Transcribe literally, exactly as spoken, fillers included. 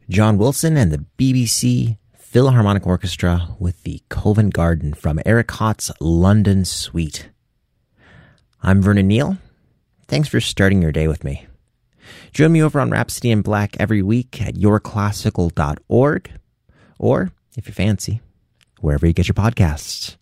John Wilson and the B B C Philharmonic Orchestra with the Covent Garden from Eric Hott's London Suite. I'm Vernon Neal. Thanks for starting your day with me. Join me over on Rhapsody in Black every week at your classical dot org, or, if you fancy, wherever you get your podcasts.